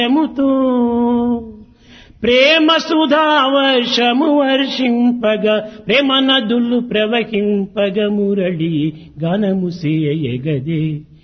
ప్రేమతో ప్రేమ సుధా వర్షము వర్షింపగా ప్రేమ నదులు ప్రవహింపగ మురళి గానము సేయగదే.